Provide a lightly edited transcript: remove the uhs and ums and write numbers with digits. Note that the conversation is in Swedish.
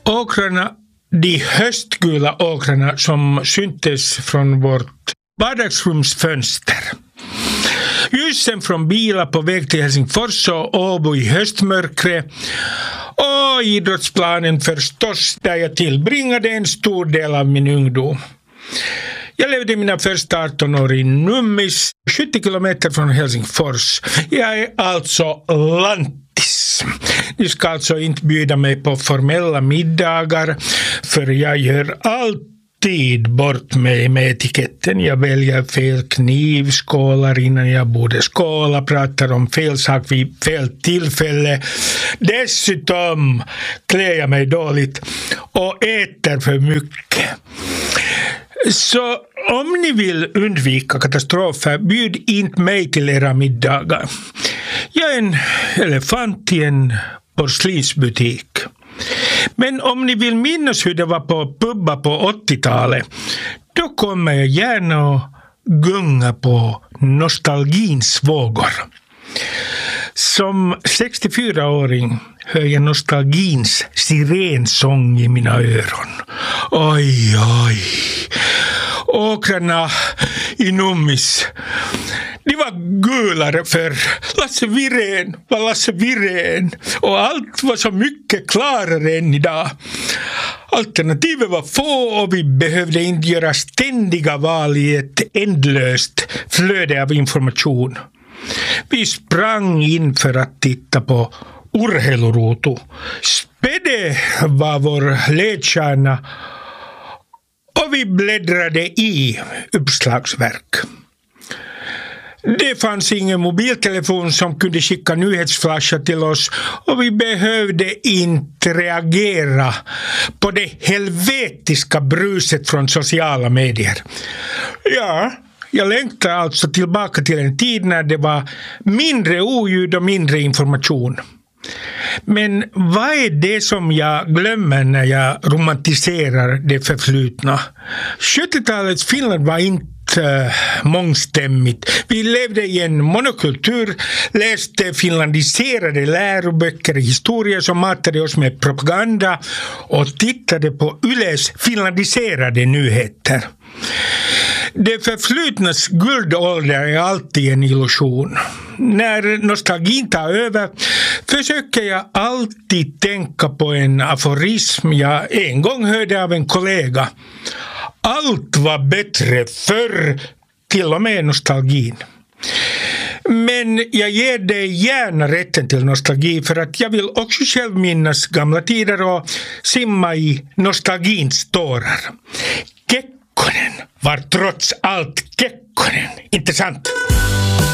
Åkrarna, de höstgula åkrarna som syntes från vårt vardagsrumsfönster. Ljusen från bilar på väg till Helsingfors och Åbo i höstmörkret. Och idrottsplanen förstås, där jag tillbringade en stor del av min ungdom. Jag levde mina första 18 år i Nummis, 70 kilometer från Helsingfors. Jag är alltså lantis. Ni ska alltså inte bjuda mig på formella middagar, för jag gör alltid bort mig med etiketten. Jag väljer fel knivskålar innan jag borde skåla, pratar om fel sak vid fel tillfälle. Dessutom klär jag mig dåligt och äter för mycket. Så om ni vill undvika katastrofer, bjud inte mig till era middagar. Jag är en elefant i en porslinsbutik. Men om ni vill minnas hur det var på pubba på 80-talet, då kommer jag gärna att gunga på nostalgins vågor. Som 64-åring hör jag nostalgins sirensång i mina öron. Oj, oj. Åkrarna i Nummis, de var gulare för Lasse Wirén var Lasse Wirén, och allt var så mycket klarare än idag. Alternativet var få och vi behövde inte göra ständiga val i ett ändlöst flöde av information. Vi sprang in för att titta på Urheiluruutu. Spede var vår ledstjärna och vi bläddrade i uppslagsverk. Det fanns ingen mobiltelefon som kunde skicka nyhetsflashar till oss och vi behövde inte reagera på det helvetiska bruset från sociala medier. Ja, jag längtar alltså tillbaka till en tid när det var mindre oljud och mindre information. Men vad är det som jag glömmer när jag romantiserar det förflutna? 70-talets Finland var inte mångstämmigt. Vi levde i en monokultur, läste finlandiserade läroböcker i historia som matade oss med propaganda och tittade på Yles finlandiserade nyheter. Det förflutnas guldålder är alltid en illusion. När nostalgin tar över försöker jag alltid tänka på en aforism jag en gång hörde av en kollega. Allt var bättre förr, till och med nostalgin. Men jag ger dig gärna rätten till nostalgi, för att jag vill också själv minnas gamla tider och simma i nostalgins tårar. Kekkonen var trots allt Kekkonen, inte sant?